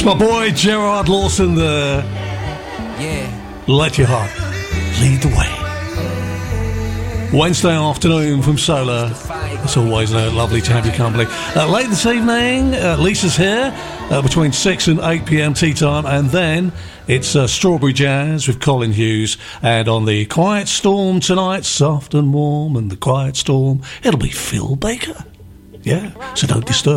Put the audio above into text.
My boy Gerard Lawson there. Yeah. Let your heart lead the way. Wednesday afternoon from Solar. It's always lovely to have your company. Late this evening, Lisa's here between 6 and 8 p.m. tea time, and then it's Strawberry Jazz with Colin Hughes. And on the Quiet Storm tonight, soft and warm, and the Quiet Storm, it'll be Phil Baker. Yeah, so don't disturb.